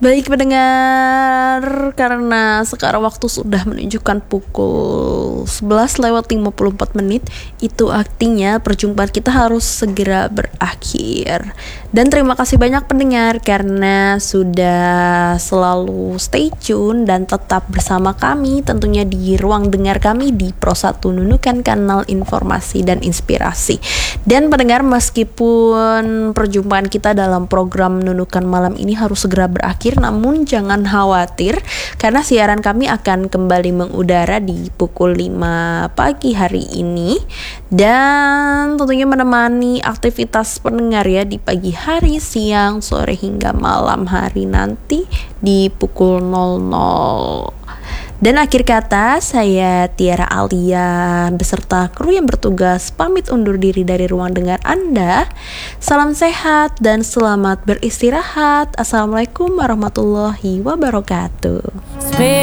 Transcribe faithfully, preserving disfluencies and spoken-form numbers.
Baik pendengar, karena sekarang waktu sudah menunjukkan pukul sebelas lewat lima puluh empat menit, itu artinya perjumpaan kita harus segera berakhir. Dan terima kasih banyak pendengar karena sudah selalu stay tune dan tetap bersama kami tentunya di ruang dengar kami di Pro satu Nunukan, kanal informasi dan inspirasi. Dan pendengar, meskipun perjumpaan kita dalam program Nunukan malam ini harus segera berakhir, namun jangan khawatir karena siaran kami akan kembali mengudara di pukul lima pagi hari ini dan tentunya menemani aktivitas pendengar ya di pagi hari, siang, sore hingga malam hari nanti di pukul nol nol. Dan akhir kata, saya Tiara Alia beserta kru yang bertugas pamit undur diri dari ruang dengar Anda. Salam sehat dan selamat beristirahat. Assalamualaikum warahmatullahi wabarakatuh.